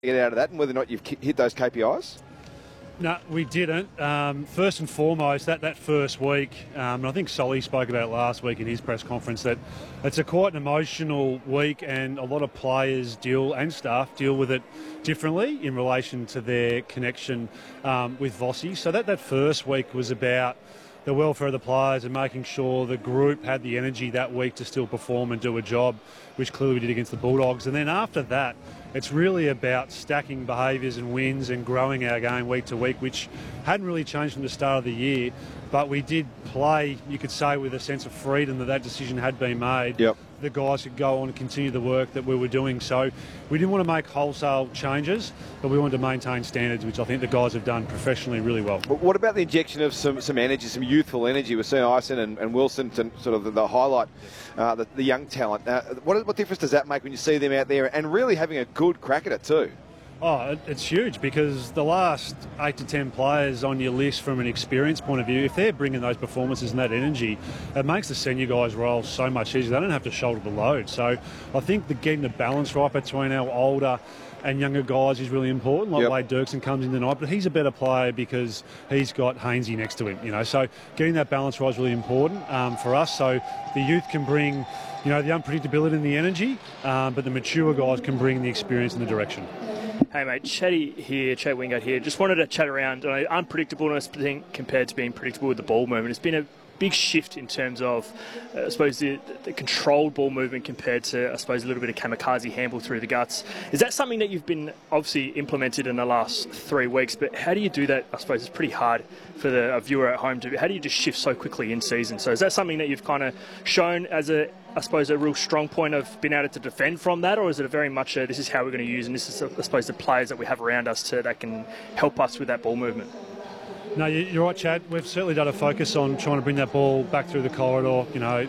get out of that and whether or not you've hit those KPIs? No, we didn't. First and foremost, that first week, and I think Solly spoke about it last week in his press conference, that it's quite an emotional week and a lot of players and staff deal with it differently in relation to their connection with Vossi. So that first week was about the welfare of the players and making sure the group had the energy that week to still perform and do a job, which clearly we did against the Bulldogs. And then after that, it's really about stacking behaviours and wins and growing our game week to week, which hadn't really changed from the start of the year. But we did play, you could say, with a sense of freedom that decision had been made. Yep. The guys could go on and continue the work that we were doing. So we didn't want to make wholesale changes, but we wanted to maintain standards, which I think the guys have done professionally really well. But what about the injection of some energy, some youthful energy? We're seeing Ison and Wilson to sort of the highlight the young talent. What difference does that make when you see them out there and really having a good crack at it too? Oh, it's huge because the last 8 to 10 players on your list from an experience point of view, if they're bringing those performances and that energy, it makes the senior guys' role so much easier. They don't have to shoulder the load. So I think getting the balance right between our older and younger guys is really important. Like Wade Dirksen comes in tonight, but he's a better player because he's got Hainsey next to him. So getting that balance right is really important for us. So the youth can bring, the unpredictability and the energy, but the mature guys can bring the experience and the direction. Hey mate, Chatty here, Chat Wingate here. Just wanted to chat around unpredictableness compared to being predictable with the ball movement. It's been a big shift in terms of, I suppose, the controlled ball movement compared to, I suppose, a little bit of kamikaze handball through the guts. Is that something that you've been obviously implemented in the last 3 weeks? But how do you do that? I suppose it's pretty hard for the viewer at home to. How do you just shift so quickly in season? So is that something that you've kind of shown as a real strong point of being able to defend from that, or is it very much this is how we're going to use, and this is, I suppose, the players that we have around us that can help us with that ball movement? No, you're right, Chad. We've certainly done a focus on trying to bring that ball back through the corridor.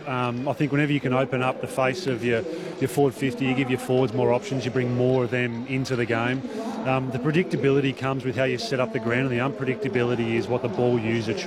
I think whenever you can open up the face of your forward 50, you give your forwards more options, you bring more of them into the game. The predictability comes with how you set up the ground, and the unpredictability is what the ball user